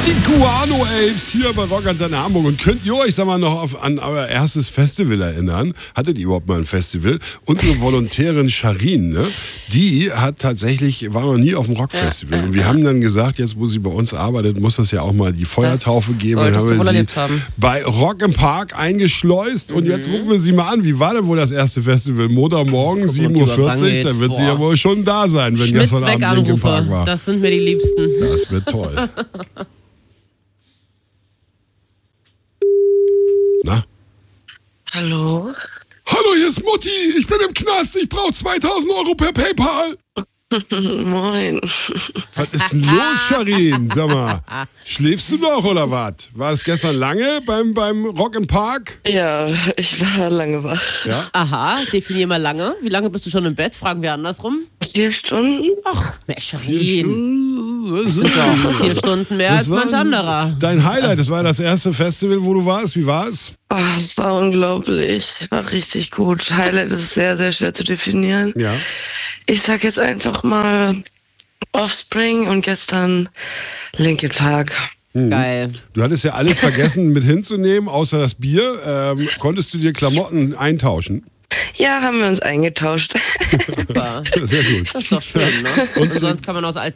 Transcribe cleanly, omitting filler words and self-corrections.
Die Guano Apes hier bei Rock Antenne Hamburg. Und könnt ihr euch, sag mal, noch an euer erstes Festival erinnern? Hattet ihr überhaupt mal ein Festival? Unsere Volontärin Sharin, ne? Die hat tatsächlich, war noch nie auf dem Rockfestival. Und wir haben dann gesagt, jetzt wo sie bei uns arbeitet, muss das ja auch mal die Feuertaufe geben. Und haben wir sie bei Rock im Park eingeschleust. Und jetzt rufen wir sie mal an. Wie war denn wohl das erste Festival? Montagmorgen, 7.40 Uhr. Da wird sie ja wohl schon da sein, wenn gestern Abend Linkin Park war. Das sind mir die Liebsten. Das wird toll. Na? Hallo? Hallo, hier ist Mutti. Ich bin im Knast. Ich brauche 2.000 Euro per PayPal. Moin. Was ist denn los, Sharin? Sag mal, schläfst du noch oder was? War es gestern lange beim Rock im Park? Ja, ich war lange wach. Ja? Aha, definier mal lange. Wie lange bist du schon im Bett? Fragen wir andersrum. 4 Stunden? Ach, Sharin. Das sind doch 4 Stunden mehr als manch anderer. Dein Highlight, das war das erste Festival, wo du warst. Wie war es? Es war unglaublich. War richtig gut. Highlight ist sehr, sehr schwer zu definieren. Ja. Ich sag jetzt einfach mal Offspring und gestern Linkin Park. Geil. Du hattest ja alles vergessen mit hinzunehmen, außer das Bier. Konntest du dir Klamotten eintauschen? Ja, haben wir uns eingetauscht. Super. Sehr gut. Das ist doch schön, ne? Und sonst kann man aus